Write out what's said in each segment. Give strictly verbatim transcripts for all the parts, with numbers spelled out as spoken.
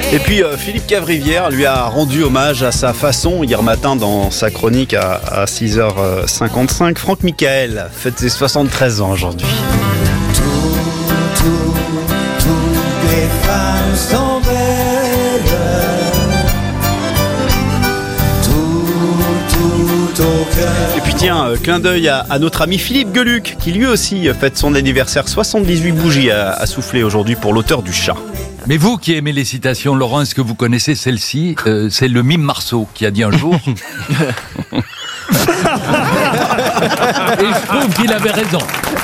Et puis euh, Philippe Cavrivière lui a rendu hommage à sa façon hier matin dans sa chronique à, à six heures cinquante-cinq. Franck Michael fête ses soixante-treize ans aujourd'hui. Tout, tout, toutes les femmes sont belles. Tout, tout au cœur. Et puis tiens, euh, clin d'œil à, à notre ami Philippe Geluc qui lui aussi fête son anniversaire. soixante-dix-huit bougies à, à souffler aujourd'hui pour l'auteur du Chat. Mais vous qui aimez les citations, Laurent, est-ce que vous connaissez celle-ci ? euh, C'est le mime Marceau qui a dit un jour... Et je trouve qu'il avait raison.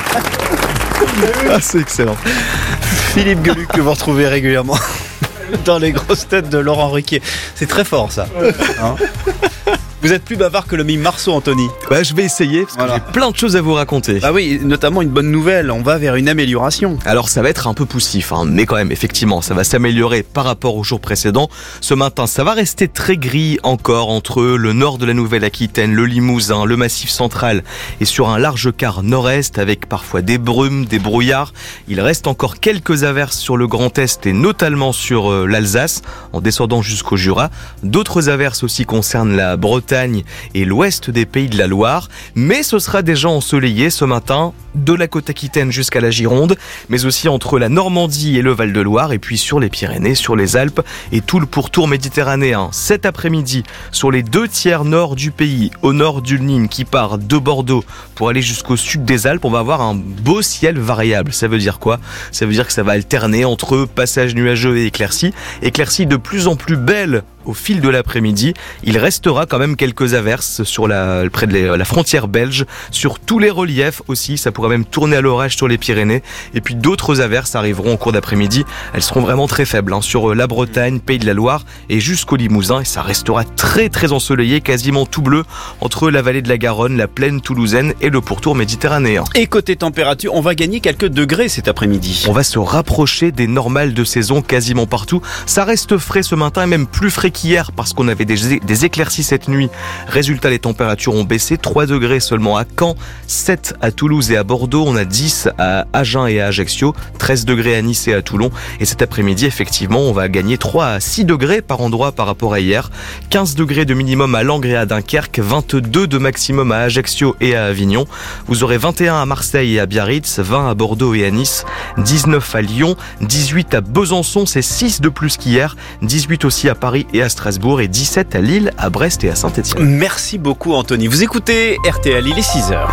Ah, c'est excellent. Philippe Geluc que vous retrouvez régulièrement dans les grosses têtes de Laurent Ruquier. C'est très fort ça. Hein ? Vous êtes plus bavard que le mime Marceau, Anthony. Bah, je vais essayer parce que Voilà. j'ai plein de choses à vous raconter. Ah oui, notamment une bonne nouvelle, on va vers une amélioration. Alors ça va être un peu poussif, hein, mais quand même, effectivement, ça va s'améliorer par rapport au jour précédent. Ce matin, ça va rester très gris encore entre le nord de la Nouvelle-Aquitaine, le Limousin, le Massif central et sur un large quart nord-est avec parfois des brumes, des brouillards. Il reste encore quelques averses sur le Grand Est et notamment sur euh, l'Alsace, en descendant jusqu'au Jura. D'autres averses aussi concernent la Bretagne et l'ouest des Pays de la Loire, mais ce sera déjà ensoleillé ce matin de la côte aquitaine jusqu'à la Gironde, mais aussi entre la Normandie et le Val-de-Loire, et puis sur les Pyrénées, sur les Alpes et tout le pourtour méditerranéen. Cet après-midi, sur les deux tiers nord du pays, au nord du Nîmes qui part de Bordeaux pour aller jusqu'au sud des Alpes, on va avoir un beau ciel variable. Ça veut dire quoi ? Ça veut dire que ça va alterner entre passages nuageux et éclaircies, éclaircies de plus en plus belles au fil de l'après-midi. Il restera quand même quelques averses sur la, près de la frontière belge, sur tous les reliefs aussi, ça pourrait même tourner à l'orage sur les Pyrénées, et puis d'autres averses arriveront au cours d'après-midi. Elles seront vraiment très faibles, hein, sur la Bretagne, Pays de la Loire et jusqu'au Limousin, et ça restera très très ensoleillé, quasiment tout bleu, entre la vallée de la Garonne, la plaine toulousaine et le pourtour méditerranéen. Et côté température, on va gagner quelques degrés cet après-midi. On va se rapprocher des normales de saison quasiment partout. Ça reste frais ce matin et même plus frais qu'hier parce qu'on avait des, des éclaircies cette nuit. Résultat, les températures ont baissé. trois degrés seulement à Caen, sept à Toulouse et à Bordeaux. On a dix à Agen et à Ajaccio, treize degrés à Nice et à Toulon. Et cet après-midi, effectivement, on va gagner trois à six degrés par endroit par rapport à hier. quinze degrés de minimum à Langres et à Dunkerque, vingt-deux de maximum à Ajaccio et à Avignon. Vous aurez vingt et un à Marseille et à Biarritz, vingt à Bordeaux et à Nice, dix-neuf à Lyon, dix-huit à Besançon, c'est six de plus qu'hier, dix-huit aussi à Paris et à Strasbourg et dix-sept à Lille, à Brest et à Saint-Étienne. Merci beaucoup Anthony. Vous écoutez R T L, il est six heures.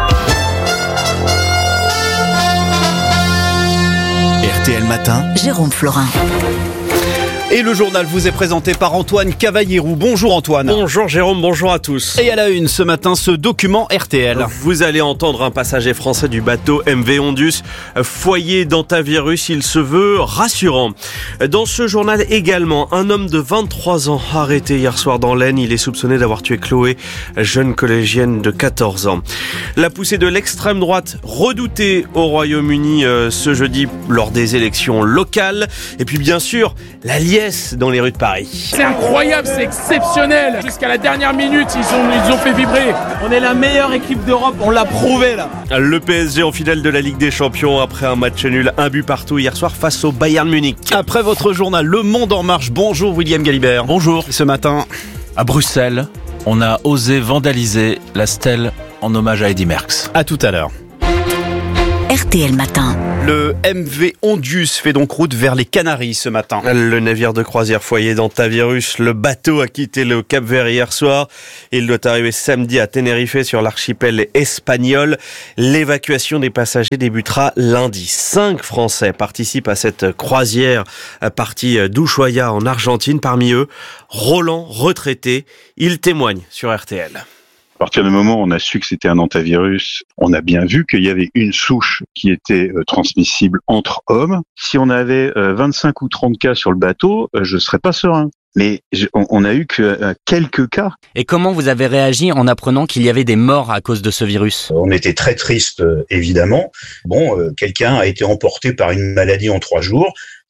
R T L Matin, Jérôme Florin. Et le journal vous est présenté par Antoine Cavallierou. Bonjour Antoine. Bonjour Jérôme, bonjour à tous. Et à la une ce matin, ce document R T L. Vous allez entendre un passager français du bateau M V Ondus, foyer d'antivirus, il se veut rassurant. Dans ce journal également, un homme de vingt-trois ans arrêté hier soir dans l'Aisne. Il est soupçonné d'avoir tué Chloé, jeune collégienne de quatorze ans. La poussée de l'extrême droite redoutée au Royaume-Uni euh, ce jeudi lors des élections locales. Et puis bien sûr, la liesse dans les rues de Paris. C'est incroyable, c'est exceptionnel. Jusqu'à la dernière minute, ils ont, ils ont fait vibrer. On est la meilleure équipe d'Europe, on l'a prouvé là. Le P S G en finale de la Ligue des Champions après un match nul, un but partout hier soir face au Bayern Munich. Après votre journal Le Monde en marche, bonjour William Galibert. Bonjour. Ce matin, À Bruxelles, on a osé vandaliser la stèle en hommage à Eddy Merckx. à tout à l'heure. R T L Matin. Le M V Ondus fait donc route vers les Canaries ce matin. Le navire de croisière foyer d'antivirus, le bateau a quitté le Cap-Vert hier soir. Il doit arriver samedi à Tenerife sur l'archipel espagnol. L'évacuation des passagers débutera lundi. Cinq Français participent à cette croisière partie d'Ushuaia en Argentine. Parmi eux, Roland, retraité. Il témoigne sur R T L. À partir du moment où on a su que c'était un hantavirus, on a bien vu qu'il y avait une souche qui était euh, transmissible entre hommes. Si on avait euh, vingt-cinq ou trente cas sur le bateau, euh, je serais pas serein. Mais je, on, on a eu que euh, quelques cas. Et comment vous avez réagi en apprenant qu'il y avait des morts à cause de ce virus ? On était très triste, euh, évidemment. Bon, euh, quelqu'un a été emporté par une maladie en trois jours.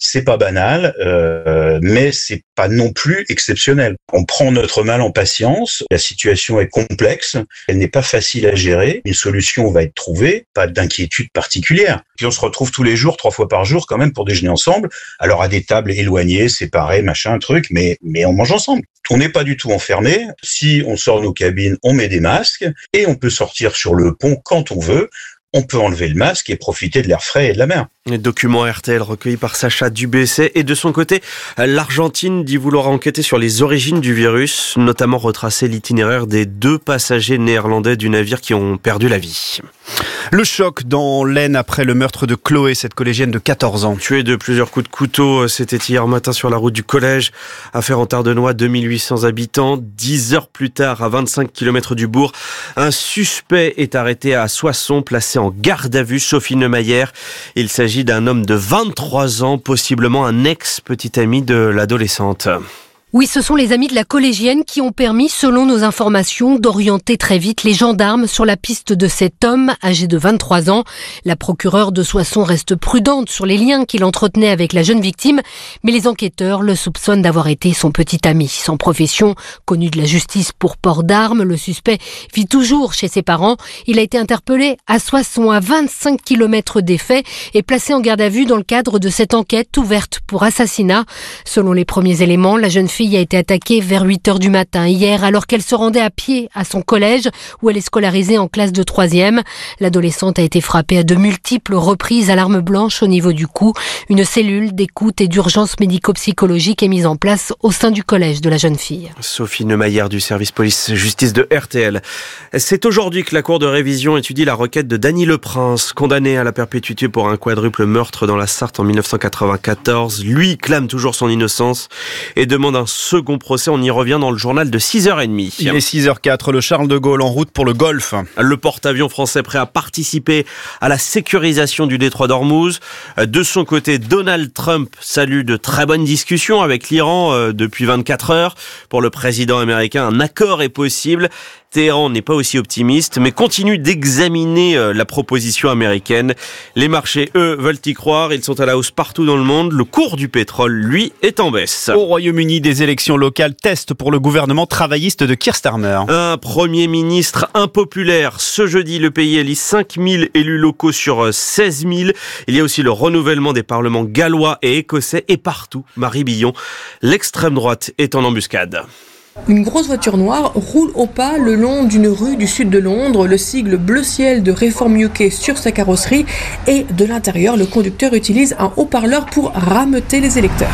c'est pas banal, euh, mais c'est pas non plus exceptionnel. On prend notre mal en patience. La situation est complexe, elle n'est pas facile à gérer. Une solution va être trouvée, pas d'inquiétude particulière. Puis on se retrouve tous les jours, trois fois par jour quand même pour déjeuner ensemble. Alors à des tables éloignées, séparées, machin, truc, mais mais on mange ensemble. On n'est pas du tout enfermé. Si on sort de nos cabines, on met des masques et on peut sortir sur le pont quand on veut. On peut enlever le masque et profiter de l'air frais et de la mer. Les documents R T L recueillis par Sacha Dubessé. Et de son côté, l'Argentine dit vouloir enquêter sur les origines du virus, notamment retracer l'itinéraire des deux passagers néerlandais du navire qui ont perdu la vie. Le choc dans l'Aisne après le meurtre de Chloé, cette collégienne de quatorze ans. Tuée de plusieurs coups de couteau, c'était hier matin sur la route du collège. Affaire en Tardenois, deux mille huit cents habitants. Dix heures plus tard, à vingt-cinq kilomètres du bourg, un suspect est arrêté à Soissons, placé en garde à vue. Sophie Neumayer. Il s'agit d'un homme de vingt-trois ans, possiblement un ex-petit ami de l'adolescente. Oui, ce sont les amis de la collégienne qui ont permis, selon nos informations, d'orienter très vite les gendarmes sur la piste de cet homme âgé de vingt-trois ans. La procureure de Soissons reste prudente sur les liens qu'il entretenait avec la jeune victime, mais les enquêteurs le soupçonnent d'avoir été son petit ami. Sans profession, connu de la justice pour port d'armes, le suspect vit toujours chez ses parents. Il a été interpellé à Soissons, à vingt-cinq kilomètres des faits, et placé en garde à vue dans le cadre de cette enquête ouverte pour assassinat. Selon les premiers éléments, la jeune fille a été attaquée vers huit heures du matin hier alors qu'elle se rendait à pied à son collège où elle est scolarisée en classe de troisième. L'adolescente a été frappée à de multiples reprises à l'arme blanche au niveau du cou. Une cellule d'écoute et d'urgence médico-psychologique est mise en place au sein du collège de la jeune fille. Sophie Neumayer du service police-justice de R T L. C'est aujourd'hui que la Cour de révision étudie la requête de Dany Leprince, condamné à la perpétuité pour un quadruple meurtre dans la Sarthe en dix-neuf cent quatre-vingt-quatorze. Lui clame toujours son innocence et demande un second procès. On y revient dans le journal de six heures trente. Il est six heures quatre, le Charles de Gaulle en route pour le Golfe. Le porte-avions français prêt à participer à la sécurisation du détroit d'Ormuz. De son côté, Donald Trump salue de très bonnes discussions avec l'Iran euh, depuis vingt-quatre heures. Pour le président américain, un accord est possible. Téhéran n'est pas aussi optimiste, mais continue d'examiner la proposition américaine. Les marchés, eux, veulent y croire. Ils sont à la hausse partout dans le monde. Le cours du pétrole, lui, est en baisse. Au Royaume-Uni, des élections locales testent pour le gouvernement travailliste de Keir Starmer. Un Premier ministre impopulaire. Ce jeudi, le pays élit cinq mille élus locaux sur seize mille. Il y a aussi le renouvellement des parlements gallois et écossais. Et partout, Marie Billon, l'extrême droite est en embuscade. Une grosse voiture noire roule au pas le long d'une rue du sud de Londres, le sigle bleu ciel de Reform U K sur sa carrosserie, et de l'intérieur, le conducteur utilise un haut-parleur pour rameuter les électeurs.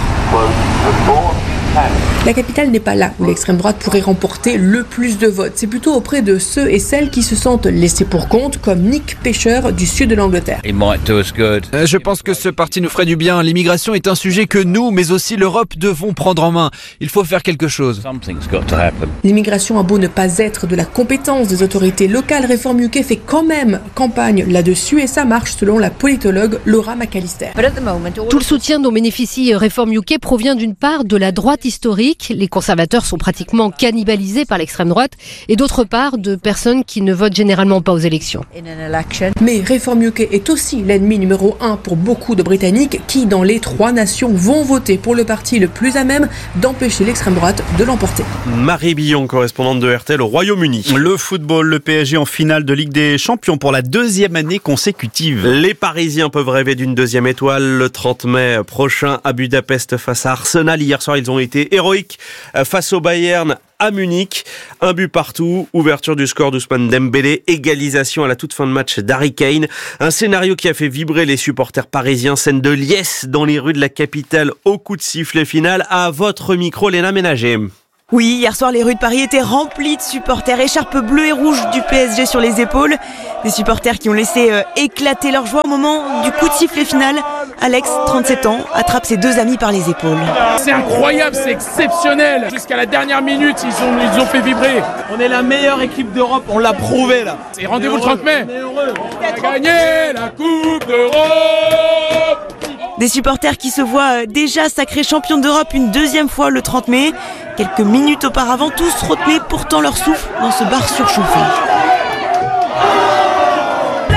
La capitale n'est pas là où l'extrême droite pourrait remporter le plus de votes. C'est plutôt auprès de ceux et celles qui se sentent laissés pour compte, comme Nick Pêcheur du sud de l'Angleterre. Euh, je pense que ce parti nous ferait du bien. L'immigration est un sujet que nous, mais aussi l'Europe, devons prendre en main. Il faut faire quelque chose. L'immigration a beau ne pas être de la compétence des autorités locales, Reform U K fait quand même campagne là-dessus et ça marche selon la politologue Laura McAllister. Tout le soutien dont bénéficie Reform U K provient d'une part de la droite historique, les conservateurs sont pratiquement cannibalisés par l'extrême droite, et d'autre part de personnes qui ne votent généralement pas aux élections. Mais Reform U K est aussi l'ennemi numéro un pour beaucoup de Britanniques qui, dans les trois nations, vont voter pour le parti le plus à même d'empêcher l'extrême droite de l'emporter. Marie Billon, correspondante de R T L au Royaume-Uni. Le football, le P S G en finale de Ligue des Champions pour la deuxième année consécutive. Les Parisiens peuvent rêver d'une deuxième étoile le trente mai prochain à Budapest face à Arsenal. Hier soir, ils ont été héroïques face au Bayern à Munich. Un but partout, ouverture du score d'Ousmane Dembélé, égalisation à la toute fin de match d'Harry Kane. Un scénario qui a fait vibrer les supporters parisiens. Scène de liesse dans les rues de la capitale au coup de sifflet final. À votre micro, Léna Ménager. Oui, hier soir, les rues de Paris étaient remplies de supporters, écharpes bleues et rouges du P S G sur les épaules. Des supporters qui ont laissé euh, éclater leur joie au moment du coup de sifflet final. Alex, trente-sept ans, attrape ses deux amis par les épaules. C'est incroyable, c'est exceptionnel. Jusqu'à la dernière minute, ils ont, ils ont fait vibrer. On est la meilleure équipe d'Europe, on l'a prouvé là. C'est rendez-vous le trente mai. On a gagné la Coupe d'Europe. Des supporters qui se voient déjà sacrés champions d'Europe une deuxième fois le trente mai. Quelques minutes auparavant, tous retenaient pourtant leur souffle dans ce bar surchauffé. On a eu un peu les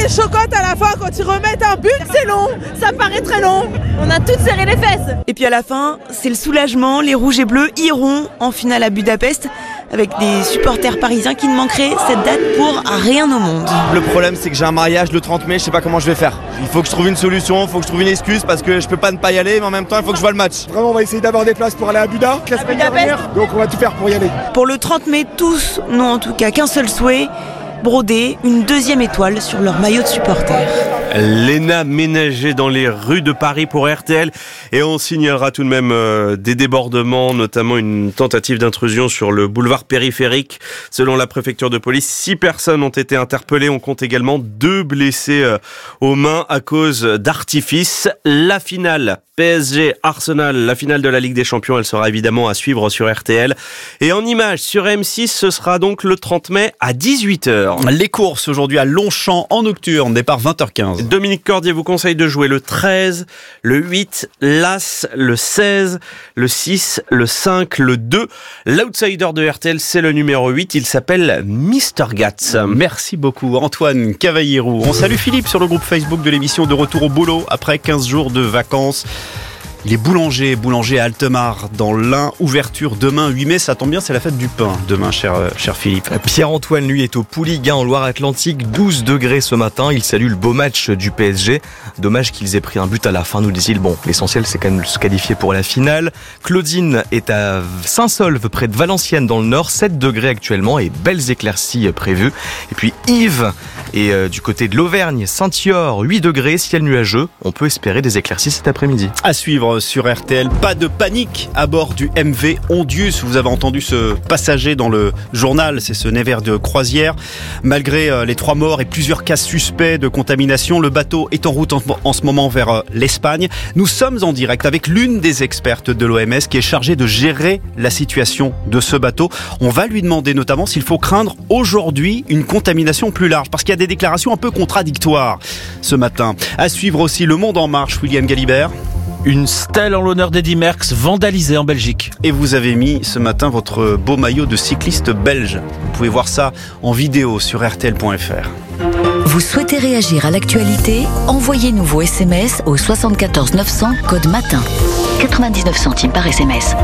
les chocottes à la fin quand ils remettent un but. C'est long, ça paraît très long. On a toutes serré les fesses. Et puis à la fin, c'est le soulagement. Les rouges et bleus iront en finale à Budapest avec des supporters parisiens qui ne manqueraient cette date pour rien au monde. Le problème, c'est que j'ai un mariage le trente mai, je sais pas comment je vais faire. Il faut que je trouve une solution, il faut que je trouve une excuse parce que je peux pas ne pas y aller, mais en même temps, il faut que je vois le match. Vraiment, on va essayer d'avoir des places pour aller à Buda, la semaine dernière, donc on va tout faire pour y aller. Pour le trente mai, tous n'ont en tout cas qu'un seul souhait, broder une deuxième étoile sur leur maillot de supporter. L'E N A ménagée dans les rues de Paris pour R T L et on signalera tout de même euh, des débordements, notamment une tentative d'intrusion sur le boulevard périphérique. Selon la préfecture de police, six personnes ont été interpellées. On compte également deux blessés euh, aux mains à cause d'artifices. La finale P S G Arsenal, la finale de la Ligue des Champions, elle sera évidemment à suivre sur R T L. Et en images sur M six, ce sera donc le trente mai à dix-huit heures. Les courses aujourd'hui à Longchamp en nocturne, départ vingt heures quinze. Dominique Cordier vous conseille de jouer le treize, le huit, l'As, le seize, le six, le cinq, le deux. L'outsider de R T L, c'est le numéro huit, il s'appelle Mister Gats. Merci beaucoup Antoine Cavallierou. On salue Philippe sur le groupe Facebook de l'émission De Retour au boulot après quinze jours de vacances. Il est boulanger, boulanger à Altemar dans l'Ain. Ouverture demain huit mai, ça tombe bien, c'est la fête du pain demain, cher, cher Philippe. Pierre-Antoine, lui, est au Pouliguen en Loire-Atlantique, douze degrés ce matin. Il salue le beau match du P S G. Dommage qu'ils aient pris un but à la fin, nous dit-il. Bon, l'essentiel, c'est quand même de se qualifier pour la finale. Claudine est à Saint-Solve, près de Valenciennes dans le Nord, sept degrés actuellement et belles éclaircies prévues. Et puis Yves est euh, du côté de l'Auvergne, Saint-Yor, huit degrés, ciel nuageux. On peut espérer des éclaircies cet après-midi. À suivre sur R T L, pas de panique à bord du M V Ondius. Vous avez entendu ce passager dans le journal, c'est ce navire de croisière. Malgré les trois morts et plusieurs cas suspects de contamination, le bateau est en route en ce moment vers l'Espagne. Nous sommes en direct avec l'une des expertes de l'O M S qui est chargée de gérer la situation de ce bateau. On va lui demander notamment s'il faut craindre aujourd'hui une contamination plus large, parce qu'il y a des déclarations un peu contradictoires ce matin. À suivre aussi Le Monde en marche, William Galibert. Une stèle en l'honneur d'Eddy Merckx vandalisée en Belgique. Et vous avez mis ce matin votre beau maillot de cycliste belge. Vous pouvez voir ça en vidéo sur R T L point F R. Vous souhaitez réagir à l'actualité? Envoyez-nous vos S M S au soixante-quatorze neuf cents, code matin. quatre-vingt-dix-neuf centimes par S M S.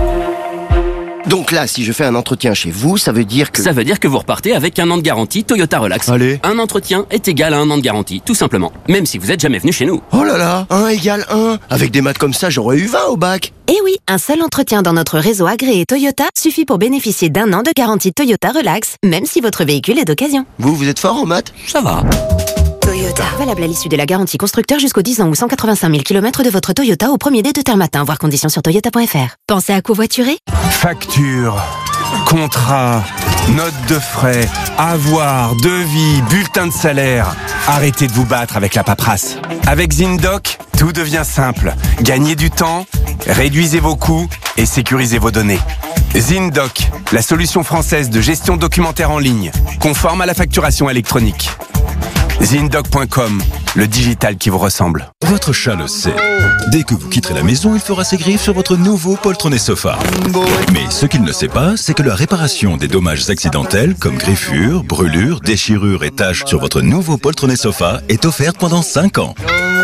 Donc là, si je fais un entretien chez vous, ça veut dire que... Ça veut dire que vous repartez avec un an de garantie Toyota Relax. Allez. Un entretien est égal à un an de garantie, tout simplement. Même si vous êtes jamais venu chez nous. Oh là là, un égale un. Avec des maths comme ça, j'aurais eu vingt au bac. Eh oui, un seul entretien dans notre réseau agréé Toyota suffit pour bénéficier d'un an de garantie Toyota Relax, même si votre véhicule est d'occasion. Vous, vous êtes fort en maths? Ça va. Toyota. Valable à l'issue de la garantie constructeur jusqu'aux dix ans ou cent quatre-vingt-cinq mille kilomètres de votre Toyota au premier dé de terme matin. Voir conditions sur toyota point F R. Pensez à covoiturer? Facture, contrat, note de frais, avoir, devis, bulletin de salaire. Arrêtez de vous battre avec la paperasse. Avec Zindoc, tout devient simple. Gagnez du temps, réduisez vos coûts et sécurisez vos données. Zindoc, la solution française de gestion documentaire en ligne, conforme à la facturation électronique. Zindoc point com, le digital qui vous ressemble. Votre chat le sait. Dès que vous quitterez la maison, il fera ses griffes sur votre nouveau poltronné sofa. Mais ce qu'il ne sait pas, c'est que la réparation des dommages accidentels, comme griffures, brûlures, déchirures et taches sur votre nouveau poltronné sofa, est offerte pendant cinq ans.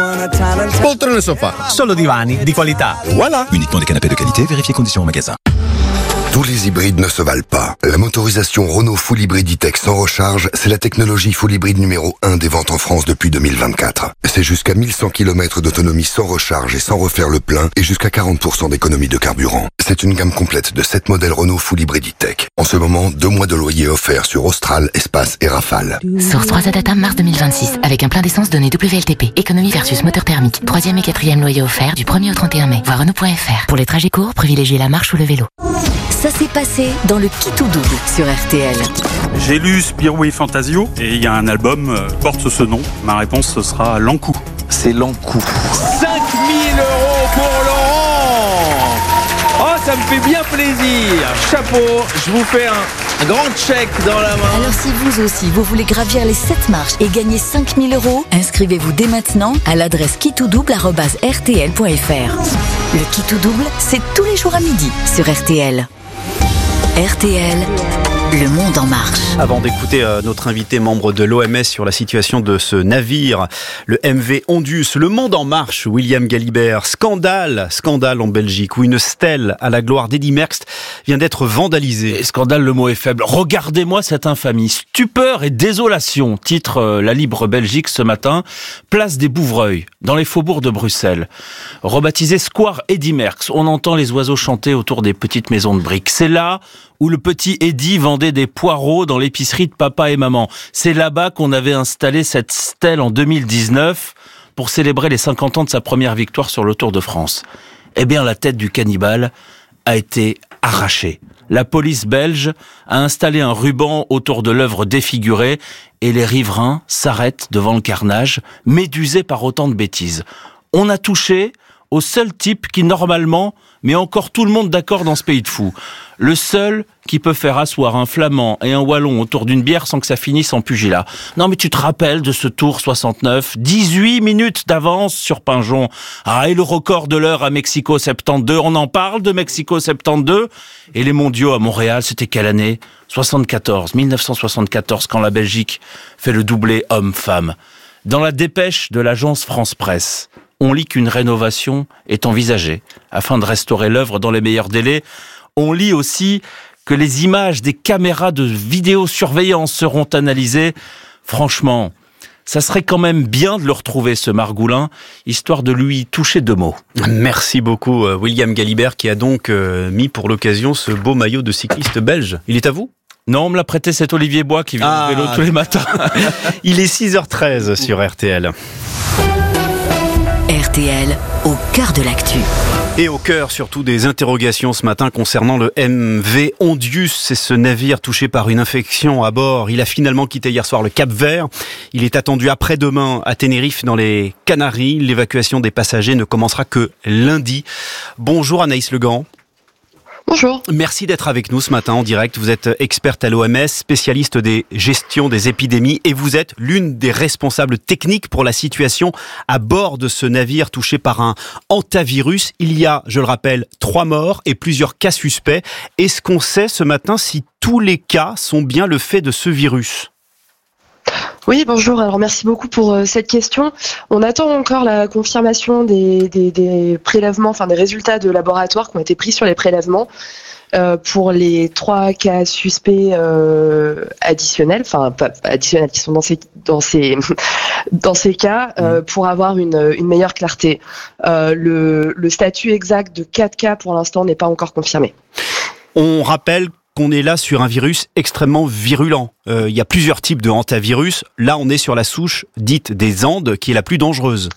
Poltrone sofa, solo divani di qualità. Voilà. Uniquement des canapés de qualité, vérifiez conditions en magasin. Tous les hybrides ne se valent pas. La motorisation Renault Full Hybrid E-Tech sans recharge, c'est la technologie Full Hybrid numéro un des ventes en France depuis deux mille vingt-quatre. C'est jusqu'à mille cent kilomètres d'autonomie sans recharge et sans refaire le plein et jusqu'à quarante pour cent d'économie de carburant. C'est une gamme complète de sept modèles Renault Full Hybrid E-Tech. En ce moment, deux mois de loyer offerts sur Austral, Espace et Rafale. Source trois A Data mars deux mille vingt-six. Avec un plein d'essence donné W L T P. Économie versus moteur thermique. Troisième et quatrième loyer offert du premier au trente et un mai. Voir Renault point F R. Pour les trajets courts, privilégiez la marche ou le vélo. Ça s'est passé dans le Qui tout double sur R T L. J'ai lu Spirou et Fantasio et il y a un album euh, porte ce nom. Ma réponse ce sera L'Ankou. C'est L'Ankou. cinq mille euros pour Laurent. Oh, ça me fait bien plaisir. Chapeau, je vous fais un, un grand chèque dans la main. Alors si vous aussi, vous voulez gravir les sept marches et gagner cinq mille euros, inscrivez-vous dès maintenant à l'adresse qui tout double arobase r t l point f r. Le Qui tout double, c'est tous les jours à midi sur R T L. R T L, Le monde en marche. Avant d'écouter euh, notre invité membre de l'O M S sur la situation de ce navire, le M V Ondius, le monde en marche, William Galibert, scandale, scandale en Belgique, où une stèle à la gloire d'Eddy Merckx vient d'être vandalisée. Et scandale, le mot est faible. Regardez-moi cette infamie. Stupeur et désolation, titre euh, La Libre Belgique ce matin. Place des Bouvreuils, dans les faubourgs de Bruxelles. Rebaptisé Square Eddy Merckx, on entend les oiseaux chanter autour des petites maisons de briques. C'est là où le petit Eddy vendait des poireaux dans l'épicerie de papa et maman. C'est là-bas qu'on avait installé cette stèle en deux mille dix-neuf pour célébrer les cinquante ans de sa première victoire sur le Tour de France. Eh bien, la tête du cannibale a été arrachée. La police belge a installé un ruban autour de l'œuvre défigurée et les riverains s'arrêtent devant le carnage, médusés par autant de bêtises. On a touché au seul type qui, normalement, met encore tout le monde d'accord dans ce pays de fous. Le seul qui peut faire asseoir un Flamand et un Wallon autour d'une bière sans que ça finisse en pugilat. Non mais tu te rappelles de ce Tour soixante-neuf, dix-huit minutes d'avance sur Pinjon. Ah, et le record de l'heure à Mexico soixante-douze, on en parle de Mexico soixante-douze. Et les mondiaux à Montréal, c'était quelle année ? soixante-quatorze, dix-neuf cent soixante-quatorze, quand la Belgique fait le doublé homme-femme. Dans la dépêche de l'agence France Presse, on lit qu'une rénovation est envisagée afin de restaurer l'œuvre dans les meilleurs délais. On lit aussi que les images des caméras de vidéosurveillance seront analysées. Franchement, ça serait quand même bien de le retrouver, ce Margoulin, histoire de lui toucher deux mots. Merci beaucoup, William Galibert, qui a donc mis pour l'occasion ce beau maillot de cycliste belge. Il est à vous ? Non, on me l'a prêté, cet Olivier Bois qui vient ah, au vélo tous les matins. Il est six heures treize sur R T L. R T L, au cœur de l'actu. Et au cœur surtout des interrogations ce matin concernant le M V Ondius. C'est ce navire touché par une infection à bord. Il a finalement quitté hier soir le Cap-Vert. Il est attendu après-demain à Tenerife dans les Canaries. L'évacuation des passagers ne commencera que lundi. Bonjour Anaïs Legand. Bonjour. Merci d'être avec nous ce matin en direct. Vous êtes experte à l'O M S, spécialiste des gestions des épidémies et vous êtes l'une des responsables techniques pour la situation à bord de ce navire touché par un hantavirus. Il y a, je le rappelle, trois morts et plusieurs cas suspects. Est-ce qu'on sait ce matin si tous les cas sont bien le fait de ce virus ? Oui, bonjour. Alors merci beaucoup pour euh, cette question. On attend encore la confirmation des, des, des prélèvements, enfin des résultats de laboratoire qui ont été pris sur les prélèvements euh, pour les trois cas suspects euh, additionnels, enfin pas additionnels qui sont dans ces dans ces dans ces cas euh, pour avoir une, une meilleure clarté. Euh, le, le statut exact de quatre cas pour l'instant n'est pas encore confirmé. On rappelle qu'on est là sur un virus extrêmement virulent. Euh, il y a plusieurs types de hantavirus. Là, on est sur la souche dite des Andes, qui est la plus dangereuse.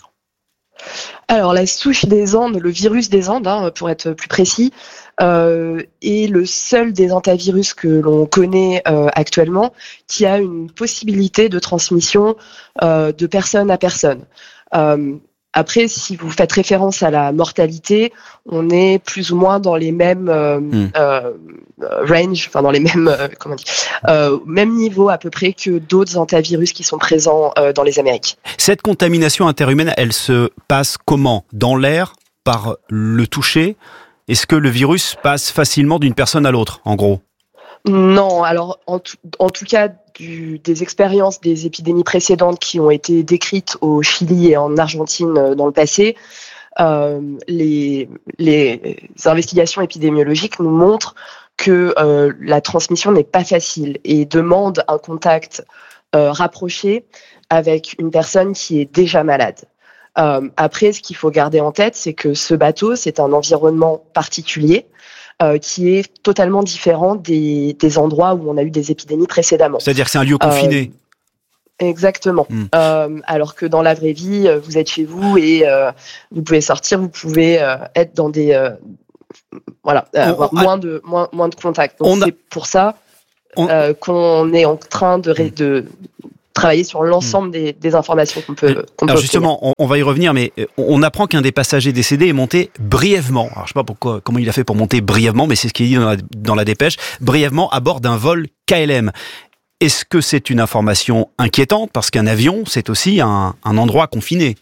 Alors, la souche des Andes, le virus des Andes, hein, pour être plus précis, euh, est le seul des hantavirus que l'on connaît euh, actuellement qui a une possibilité de transmission euh, de personne à personne. Euh, Après, si vous faites référence à la mortalité, on est plus ou moins dans les mêmes euh, mmh. euh, range, enfin dans les mêmes, euh, comment on dit, euh, même niveau à peu près que d'autres hantavirus qui sont présents euh, dans les Amériques. Cette contamination interhumaine, elle se passe comment ? Dans l'air, par le toucher ? Est-ce que le virus passe facilement d'une personne à l'autre, en gros ? Non, alors en tout, en tout cas, du, des expériences des épidémies précédentes qui ont été décrites au Chili et en Argentine dans le passé, euh, les, les investigations épidémiologiques nous montrent que euh, la transmission n'est pas facile et demande un contact euh, rapproché avec une personne qui est déjà malade. Euh, après, ce qu'il faut garder en tête, c'est que ce bateau, c'est un environnement particulier. Euh, qui est totalement différent des, des endroits où on a eu des épidémies précédemment. C'est-à-dire que c'est un lieu confiné. Euh, exactement. Mmh. Euh, alors que dans la vraie vie, vous êtes chez vous et euh, vous pouvez sortir, vous pouvez euh, être dans des... Euh, voilà, euh, on, avoir on, moins, de, moins, moins de contacts. Donc c'est a... pour ça euh, qu'on est en train de... Ré, de travailler sur l'ensemble mmh. des, des informations qu'on peut, qu'on Alors peut justement, on, on va y revenir, mais on apprend qu'un des passagers décédés est monté brièvement. Alors je sais pas pourquoi, comment il a fait pour monter brièvement, mais c'est ce qui est dit dans la, dans la dépêche, brièvement à bord d'un vol K L M. Est-ce que c'est une information inquiétante ? Parce qu'un avion, c'est aussi un, un endroit confiné.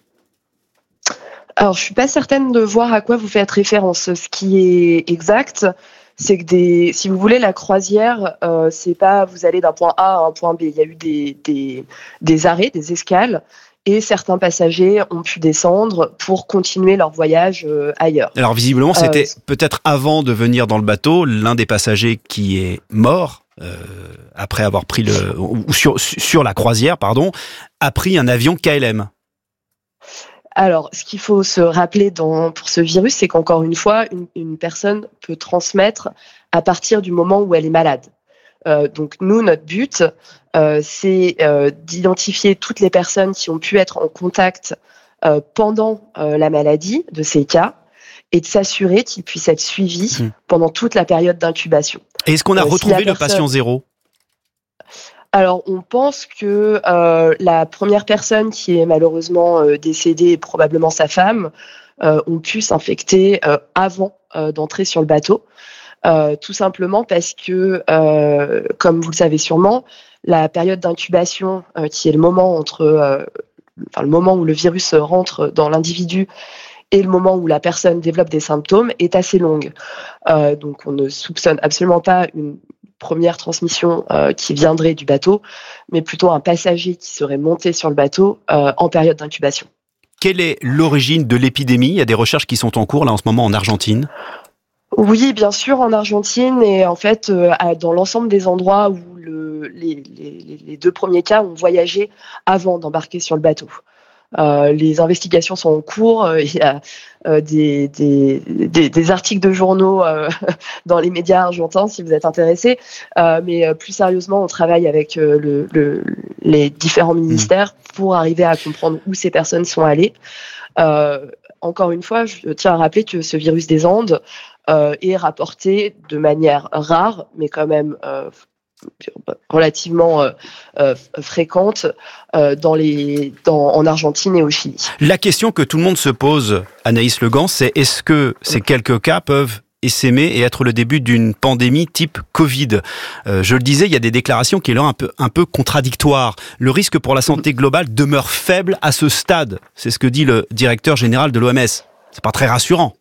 Alors je suis pas certaine de voir à quoi vous faites référence. Ce qui est exact, c'est que des, si vous voulez, la croisière, euh, c'est pas vous allez d'un point A à un point B. Il y a eu des, des, des arrêts, des escales, et certains passagers ont pu descendre pour continuer leur voyage euh, ailleurs. Alors visiblement, c'était Euh, peut-être avant de venir dans le bateau, l'un des passagers qui est mort euh, après avoir pris le ou sur sur la croisière, pardon, a pris un avion K L M. Alors, ce qu'il faut se rappeler dans, pour ce virus, c'est qu'encore une fois, une, une personne peut transmettre à partir du moment où elle est malade. Euh, donc nous, notre but, euh, c'est euh, d'identifier toutes les personnes qui ont pu être en contact euh, pendant euh, la maladie de ces cas et de s'assurer qu'ils puissent être suivis mmh. pendant toute la période d'incubation. Et est-ce qu'on a Euh, si retrouvé la le personne- patient zéro? Alors, on pense que euh, la première personne qui est malheureusement euh, décédée, et probablement sa femme, euh, ont pu s'infecter euh, avant euh, d'entrer sur le bateau. Euh, tout simplement parce que, euh, comme vous le savez sûrement, la période d'incubation, euh, qui est le moment entre, euh, enfin le moment où le virus rentre dans l'individu et le moment où la personne développe des symptômes, est assez longue. Euh, donc, on ne soupçonne absolument pas une première transmission euh, qui viendrait du bateau, mais plutôt un passager qui serait monté sur le bateau euh, en période d'incubation. Quelle est l'origine de l'épidémie? Il y a des recherches qui sont en cours là en ce moment en Argentine. Oui, bien sûr, en Argentine et en fait, euh, à- dans l'ensemble des endroits où le, les, les, les deux premiers cas ont voyagé avant d'embarquer sur le bateau. Euh, les investigations sont en cours. euh, Il y a euh, des, des, des, des articles de journaux euh, dans les médias argentins si vous êtes intéressés. Euh, mais euh, plus sérieusement, on travaille avec euh, le, le, les différents ministères pour arriver à comprendre où ces personnes sont allées. Euh, encore une fois, je tiens à rappeler que ce virus des Andes euh, est rapporté de manière rare, mais quand même euh, relativement euh, euh, fréquente euh, dans les, dans, en Argentine et au Chili. La question que tout le monde se pose, Anaïs Le Gant, c'est est-ce que ces quelques cas peuvent essaimer et être le début d'une pandémie type Covid? Euh, je le disais, il y a des déclarations qui sont un peu, un peu contradictoires. Le risque pour la santé globale demeure faible à ce stade. C'est ce que dit le directeur général de l'O M S. C'est pas très rassurant.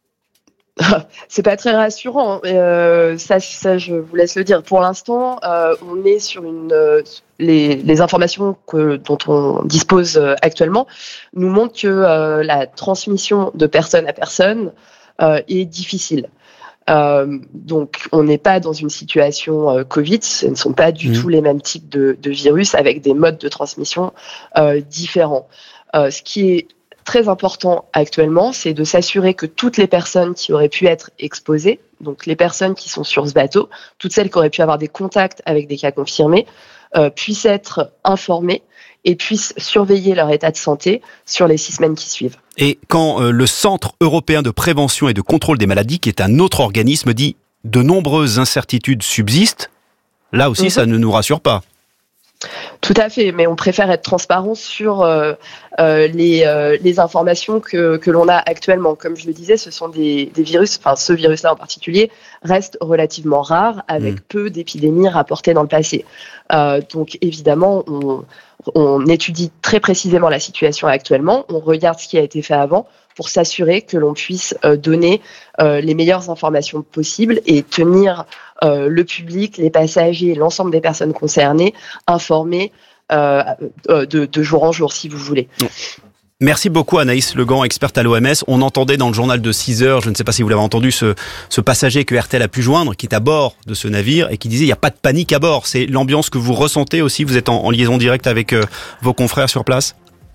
C'est pas très rassurant. Euh, ça, ça, je vous laisse le dire. Pour l'instant, euh, on est sur une. Euh, les, les informations que, dont on dispose euh, actuellement nous montrent que euh, la transmission de personne à personne euh, est difficile. Euh, donc, on n'est pas dans une situation euh, Covid. Ce ne sont pas du Mmh. tout les mêmes types de, de virus avec des modes de transmission euh, différents. Euh, ce qui est très important actuellement, c'est de s'assurer que toutes les personnes qui auraient pu être exposées, donc les personnes qui sont sur ce bateau, toutes celles qui auraient pu avoir des contacts avec des cas confirmés, euh, puissent être informées et puissent surveiller leur état de santé sur les six semaines qui suivent. Et quand euh, le Centre européen de prévention et de contrôle des maladies, qui est un autre organisme, dit de nombreuses incertitudes subsistent, là aussi, Mhm. ça ne nous rassure pas. Tout à fait, mais on préfère être transparent sur euh, euh, les, euh, les informations que, que l'on a actuellement. Comme je le disais, ce sont des, des virus, enfin ce virus-là en particulier, reste relativement rare, avec Mmh. peu d'épidémies rapportées dans le passé. Euh, donc évidemment, on, on étudie très précisément la situation actuellement, on regarde ce qui a été fait avant pour s'assurer que l'on puisse euh, donner euh, les meilleures informations possibles et tenir euh, le public, les passagers, l'ensemble des personnes concernées informés euh, euh, de, de jour en jour, si vous voulez. Merci beaucoup Anaïs Le Gant, experte à l'O M S. On entendait dans le journal de six heures, je ne sais pas si vous l'avez entendu, ce, ce passager que R T L a pu joindre, qui est à bord de ce navire et qui disait il n'y a pas de panique à bord. C'est l'ambiance que vous ressentez aussi, vous êtes en, en liaison directe avec euh, vos confrères sur place?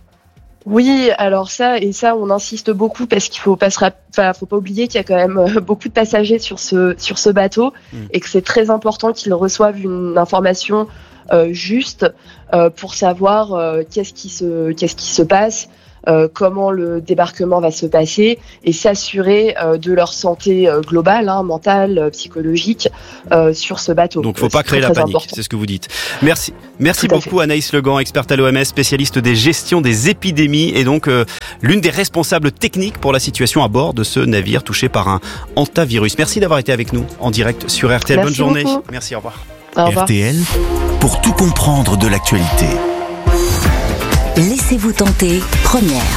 Oui, alors ça, et ça, on insiste beaucoup parce qu'il faut pas se rap- enfin, faut pas oublier qu'il y a quand même euh, beaucoup de passagers sur ce, sur ce bateau Mmh. et que c'est très important qu'ils reçoivent une information euh, juste euh, pour savoir euh, qu'est-ce qui se, qu'est-ce qui se passe, euh, comment le débarquement va se passer et s'assurer euh, de leur santé euh, globale, hein, mentale, euh, psychologique euh, sur ce bateau. Donc, faut Euh, pas c'est créer très, la très panique, important. c'est ce que vous dites. Merci, merci Tout à beaucoup Anaïs Le Gant, experte à l'O M S, spécialiste des gestions des épidémies et donc euh, l'une des responsables techniques pour la situation à bord de ce navire touché par un hantavirus. Merci d'avoir été avec nous en direct sur R T L. Merci Bonne journée. beaucoup. Merci, au revoir. R T L, pour tout comprendre de l'actualité. Laissez-vous tenter, première.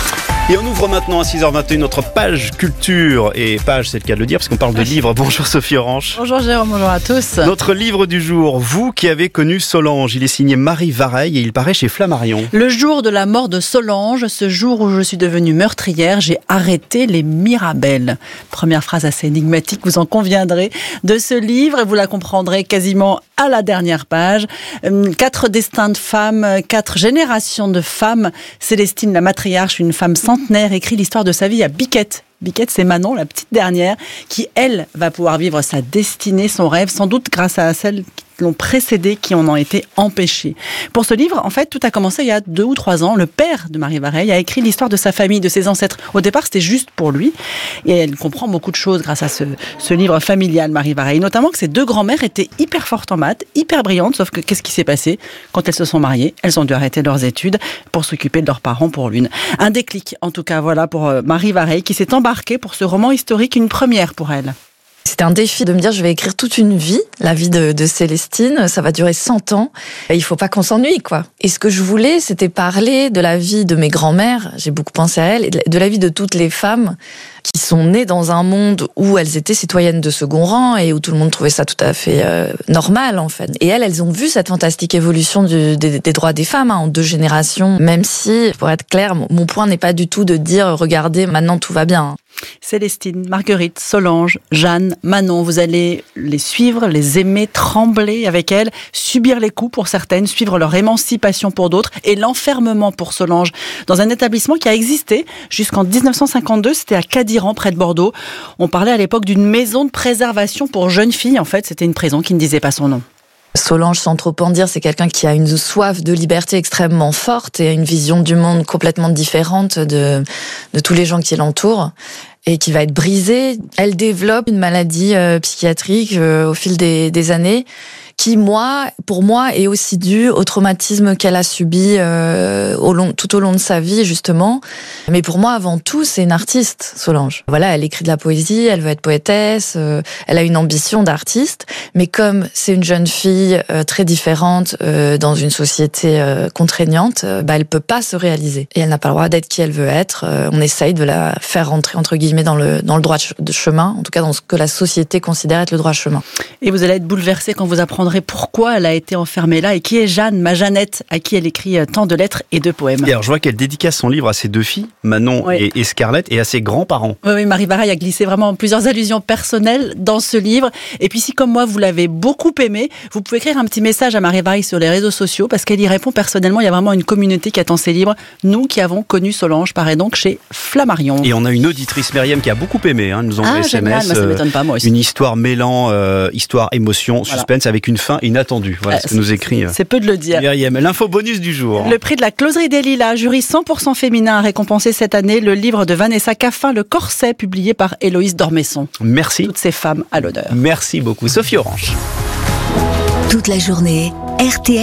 Et on ouvre maintenant à six heures vingt et une notre page culture. Et page, c'est le cas de le dire, parce qu'on parle de livres. Bonjour Sophie Orange. Bonjour Jérôme, bonjour à tous. Notre livre du jour, vous qui avez connu Solange. Il est signé Marie Vareille et il paraît chez Flammarion. Le jour de la mort de Solange, ce jour où je suis devenue meurtrière, j'ai arrêté les Mirabelles. Première phrase assez énigmatique, vous en conviendrez, de ce livre, et vous la comprendrez quasiment à la dernière page. Quatre destins de femmes, quatre générations de femmes. Célestine, la matriarche, une femme centenaire, écrit l'histoire de sa vie à Biquette. Biquette, c'est Manon, la petite dernière, qui, elle, va pouvoir vivre sa destinée, son rêve, sans doute grâce à celle qui l'ont précédée, qui en ont été empêchées. Pour ce livre, en fait, tout a commencé il y a deux ou trois ans. Le père de Marie Vareille a écrit l'histoire de sa famille, de ses ancêtres. Au départ, c'était juste pour lui. Et elle comprend beaucoup de choses grâce à ce, ce livre familial, Marie Vareille. Notamment que ses deux grands-mères étaient hyper fortes en maths, hyper brillantes, sauf que qu'est-ce qui s'est passé? Quand elles se sont mariées, elles ont dû arrêter leurs études pour s'occuper de leurs parents pour l'une. Un déclic, en tout cas, voilà, pour Marie Vareille, qui s'est embarquée pour ce roman historique, une première pour elle. C'était un défi de me dire, je vais écrire toute une vie, la vie de, de Célestine, ça va durer cent ans, et il faut pas qu'on s'ennuie, quoi. Et ce que je voulais, c'était parler de la vie de mes grands-mères, j'ai beaucoup pensé à elles, et de la vie de toutes les femmes qui sont nées dans un monde où elles étaient citoyennes de second rang et où tout le monde trouvait ça tout à fait euh, normal, en fait. Et elles, elles ont vu cette fantastique évolution du, des, des droits des femmes hein, en deux générations, même si, pour être clair, mon point n'est pas du tout de dire, regardez, maintenant tout va bien. Célestine, Marguerite, Solange, Jeanne, Manon, vous allez les suivre, les aimer, trembler avec elles, subir les coups pour certaines, suivre leur émancipation pour d'autres et l'enfermement pour Solange dans un établissement qui a existé jusqu'en dix-neuf cent cinquante-deux, c'était à Cadiran près de Bordeaux. On parlait à l'époque d'une maison de préservation pour jeunes filles, en fait c'était une prison qui ne disait pas son nom. Solange, sans trop en dire, c'est quelqu'un qui a une soif de liberté extrêmement forte et une vision du monde complètement différente de, de tous les gens qui l'entourent et qui va être brisée. Elle développe une maladie euh, psychiatrique euh, au fil des, des années qui, moi, pour moi, est aussi due au traumatisme qu'elle a subi euh, au long, tout au long de sa vie, justement. Mais pour moi, avant tout, c'est une artiste, Solange. Voilà, elle écrit de la poésie, elle veut être poétesse, euh, elle a une ambition d'artiste, mais comme c'est une jeune fille euh, très différente euh, dans une société euh, contraignante, euh, bah, elle peut pas se réaliser. Et elle n'a pas le droit d'être qui elle veut être. Euh, on essaye de la faire rentrer, entre guillemets, dans le, dans le droit de chemin, en tout cas dans ce que la société considère être le droit chemin. Et vous allez être bouleversé quand vous apprendrez pourquoi elle a été enfermée là et qui est Jeanne, ma Jeannette, à qui elle écrit tant de lettres et de poèmes. Et alors je vois qu'elle dédicace son livre à ses deux filles, Manon oui. et, et Scarlett, et à ses grands-parents. Oui, oui, Marie Vareille a glissé vraiment plusieurs allusions personnelles dans ce livre. Et puis si comme moi vous l'avez beaucoup aimé, vous pouvez écrire un petit message à Marie Vareille sur les réseaux sociaux parce qu'elle y répond personnellement. Il y a vraiment une communauté qui attend ses livres. Nous qui avons connu Solange, paraît donc chez Flammarion. Et on a une auditrice, Myriam, qui a beaucoup aimé, hein, nous envoie ah, S M S. Génial, moi, ça m'étonne pas, moi aussi. Une histoire mêlant euh, histoire, émotion, voilà. Suspense avec une fin inattendue. Voilà euh, ce que nous écrit. C'est peu de le dire. Myriam, l'info bonus du jour. Le prix de la Closerie des Lilas, jury cent pour cent féminin, a récompensé cette année le livre de Vanessa Caffin, Le Corset, publié par Héloïse Dormesson. Merci. Toutes ces femmes à l'honneur. Merci beaucoup. Sophie Orange. Toute la journée, R T L